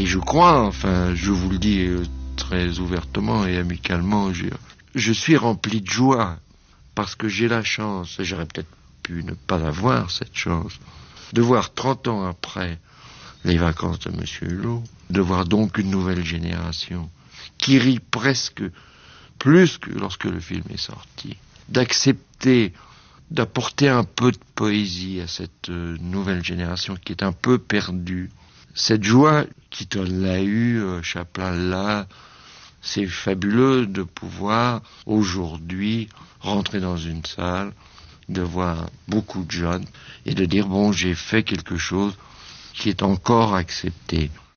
Et je crois, enfin, je vous le dis très ouvertement et amicalement, je suis rempli de joie parce que j'ai la chance, et j'aurais peut-être pu ne pas avoir cette chance, de voir 30 ans après les vacances de Monsieur Hulot, de voir donc une nouvelle génération qui rit presque plus que lorsque le film est sorti, d'accepter, d'apporter un peu de poésie à cette nouvelle génération qui est un peu perdue. Cette joie, Keaton l'a eu, Chaplin l'a, c'est fabuleux de pouvoir aujourd'hui rentrer dans une salle, de voir beaucoup de jeunes et de dire bon, j'ai fait quelque chose qui est encore accepté.